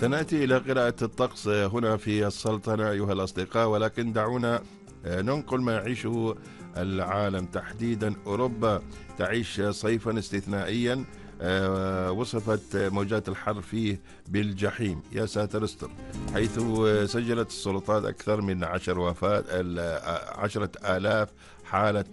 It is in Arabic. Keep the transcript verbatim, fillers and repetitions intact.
سنأتي إلى قراءة الطقس هنا في السلطنة أيها الأصدقاء، ولكن دعونا ننقل ما يعيشه العالم، تحديدا أوروبا تعيش صيفا استثنائيا. آه، وصفت موجات الحر فيه بالجحيم، يا ساتر استر، حيث سجلت السلطات أكثر من عشر وفاة عشرة آلاف حالة